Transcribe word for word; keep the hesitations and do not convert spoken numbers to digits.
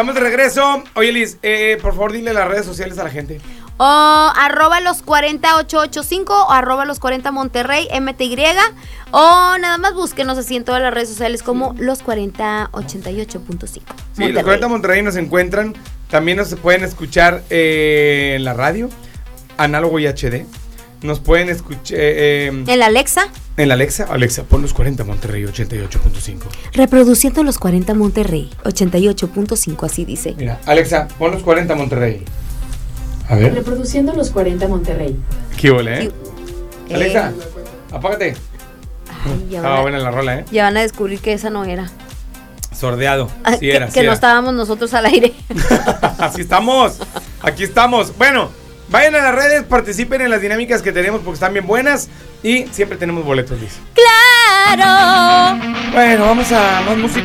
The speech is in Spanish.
Vamos de regreso. Oye, Liz, eh, por favor, dile las redes sociales a la gente. O arroba los cuarenta ocho ocho cinco o arroba los cuarenta Monterrey M T Y, o nada más búsquenos así en todas las redes sociales como los cuarenta ochenta y ocho punto cinco. Sí, los cuarenta Monterrey nos encuentran. También nos pueden escuchar eh, en la radio, análogo y H D. Nos pueden escuchar eh, eh, en la Alexa. En la Alexa, Alexa, pon los cuarenta Monterrey ochenta y ocho punto cinco. Reproduciendo los cuarenta Monterrey ochenta y ocho punto cinco, así dice. Mira, Alexa, pon los cuarenta Monterrey. A ver. Reproduciendo los cuarenta Monterrey. ¿Qué huele, eh? ¿Qué? Alexa, eh. apágate. Ay, ya Estaba van a, buena la rola, ¿eh? Ya van a descubrir que esa no era. Sordeado. Ah, Sí que era, que sí no era. estábamos nosotros al aire. Así estamos. Aquí estamos. Bueno, vayan a las redes, participen en las dinámicas que tenemos porque están bien buenas y siempre tenemos boletos, Liz. ¡Claro! Bueno, vamos a más música.